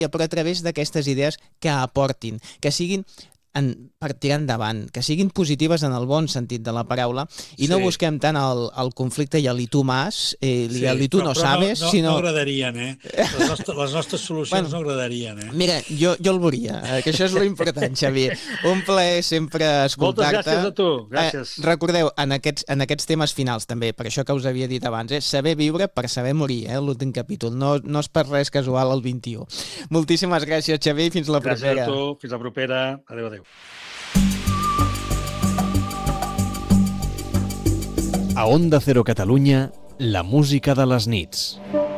però a través d'aquestes idees que aportin, que siguin per tirar endavant, que siguin positives en el bon sentit de la paraula, i no busquem tant el conflicte i el i tu más, i el i tu no sabes, sinó... No agradarien, Les nostres solucions no agradarien, Mira, jo el veuria, que això és lo important, Xavier. Un plaer sempre escoltar-te. Moltes gràcies a tu, gràcies. Recordeu, en aquests temes finals també, per això que us havia dit abans, saber viure per saber morir, l'últim capítol, no és per res casual el 21. Moltíssimes gràcies, Xavier, i fins la propera. Gràcies a tu, fins la propera. Adéu, adéu. A Onda Cero Catalunya, la música de les nits.